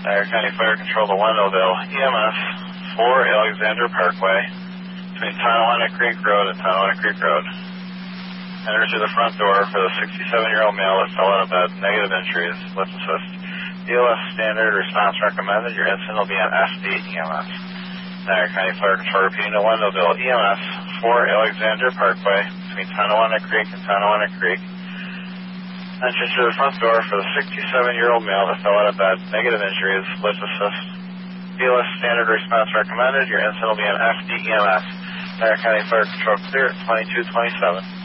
Dyer County Fire Control to Wendellville, EMS 4 Alexander Parkway, between Tonawanda Creek Road and Tonawanda Creek Road. Enter through the front door for the 67-year-old male that fell out of bed, negative injuries, lift assist. BLS standard response recommended. Your incident will be on SD EMS. Dyer County Fire Control repeating to Wendellville, EMS 4 Alexander Parkway, between Tonawanda Creek and Tonawanda Creek. Entrance to the front door for the 67-year-old male that fell out of bed, negative injuries, lift assist. BLS standard response recommended. Your incident will be on SD EMS. Dyer County Fire Control clear at 2227.